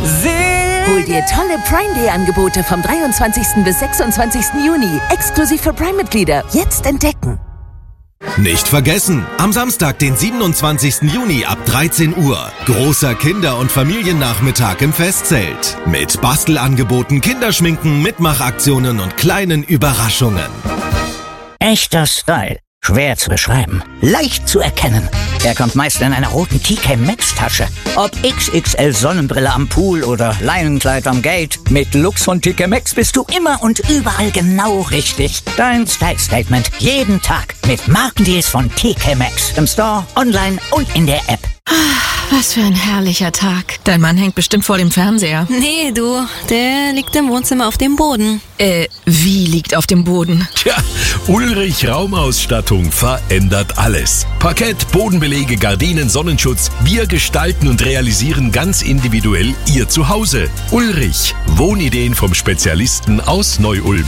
Hol dir tolle Prime Day Angebote vom 23. bis 26. Juni. Exklusiv für Prime-Mitglieder. Jetzt entdecken. Nicht vergessen, am Samstag, den 27. Juni ab 13 Uhr. Großer Kinder- und Familiennachmittag im Festzelt. Mit Bastelangeboten, Kinderschminken, Mitmachaktionen und kleinen Überraschungen. Echter Style. Schwer zu beschreiben. Leicht zu erkennen. Er kommt meist in einer roten TK Maxx Tasche. Ob XXL Sonnenbrille am Pool oder Leinenkleid am Gate. Mit Lux von TK Maxx bist du immer und überall genau richtig. Dein Style Statement jeden Tag mit Markendeals von TK Maxx. Im Store, online und in der App. Was für ein herrlicher Tag. Dein Mann hängt bestimmt vor dem Fernseher. Nee, du, der liegt im Wohnzimmer auf dem Boden. Wie liegt auf dem Boden? Tja, Ulrich Raumausstattung verändert alles. Parkett, Bodenbelege, Gardinen, Sonnenschutz. Wir gestalten und realisieren ganz individuell Ihr Zuhause. Ulrich, Wohnideen vom Spezialisten aus Neu-Ulm.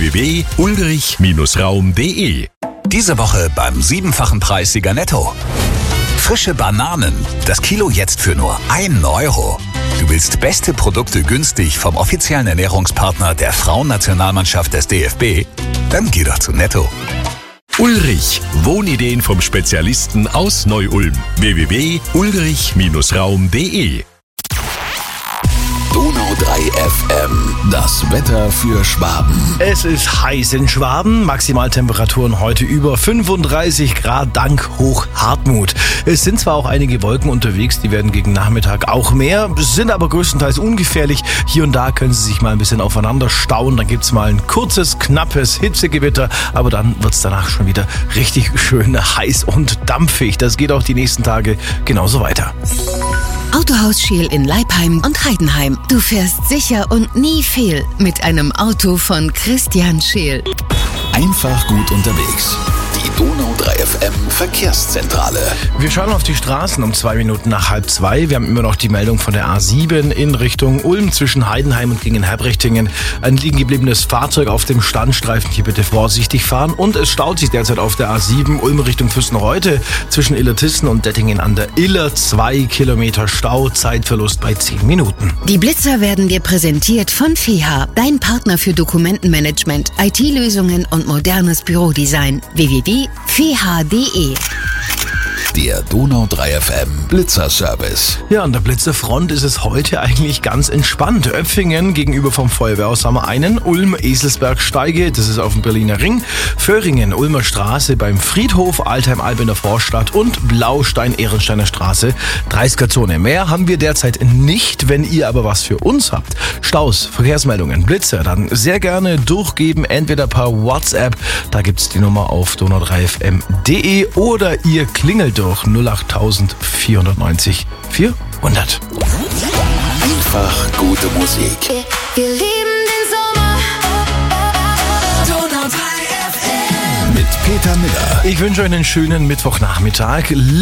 www.ulrich-raum.de. Diese Woche beim 7-fachen Preissieger Netto. Frische Bananen. Das Kilo jetzt für nur 1 Euro. Du willst beste Produkte günstig vom offiziellen Ernährungspartner der Frauennationalmannschaft des DFB? Dann geh doch zu Netto. Ulrich, Wohnideen vom Spezialisten aus Neu-Ulm. www.ulrich-raum.de. Donau 3 FM, das Wetter für Schwaben. Es ist heiß in Schwaben, Maximaltemperaturen heute über 35 Grad dank Hoch Hartmut. Es sind zwar auch einige Wolken unterwegs, die werden gegen Nachmittag auch mehr, sind aber größtenteils ungefährlich. Hier und da können sie sich mal ein bisschen aufeinander stauen, dann gibt's mal ein kurzes, knappes Hitzegewitter, aber dann wird's danach schon wieder richtig schön heiß und dampfig. Das geht auch die nächsten Tage genauso weiter. Autohaus Scheel in Leipheim und Heidenheim. Du fährst sicher und nie fehl mit einem Auto von Christian Scheel. Einfach gut unterwegs. Die Donau 3 FM Verkehrszentrale. Wir schauen auf die Straßen um 2 Minuten nach 1:30. Wir haben immer noch die Meldung von der A7 in Richtung Ulm zwischen Heidenheim und Gingen-Herbrichtingen. Ein liegen gebliebenes Fahrzeug auf dem Standstreifen. Hier bitte vorsichtig fahren. Und es staut sich derzeit auf der A7 Ulm Richtung Fürstenreute zwischen Illertissen und Dettingen an der Iller. 2 Kilometer Stau, Zeitverlust bei 10 Minuten. Die Blitzer werden dir präsentiert von FEHA, dein Partner für Dokumentenmanagement, IT-Lösungen und modernes Bürodesign. www.feha.de. Der Donau 3 FM Blitzerservice. Ja, an der Blitzerfront ist es heute eigentlich ganz entspannt. Öpfingen gegenüber vom Feuerwehrhaus haben wir einen. Ulm, Eselsberg-Steige, das ist auf dem Berliner Ring. Föhringen, Ulmer Straße beim Friedhof, Altheim-Alb in der Vorstadt und Blaustein-Ehrensteiner Straße, 30er-Zone. Mehr haben wir derzeit nicht. Wenn ihr aber was für uns habt, Staus, Verkehrsmeldungen, Blitzer, dann sehr gerne durchgeben, entweder per WhatsApp, da gibt's die Nummer auf donau3fm.de oder ihr klingelt durch 08000 490 400. Einfach gute Musik. Wir lieben den Sommer. Donau 3 FM. Mit Peter Miller. Ich wünsche euch einen schönen Mittwochnachmittag.